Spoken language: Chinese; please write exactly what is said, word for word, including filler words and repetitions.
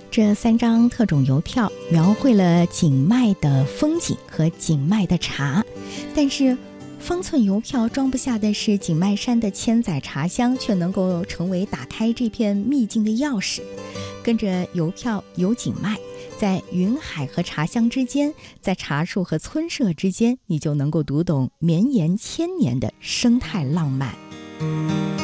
这三张特种邮票描绘了景迈的风景和景迈的茶，但是方寸邮票装不下的是景迈山的千载茶香，却能够成为打开这片秘境的钥匙。跟着邮票游景迈，在云海和茶香之间，在茶树和村舍之间，你就能够读懂绵延千年的生态浪漫。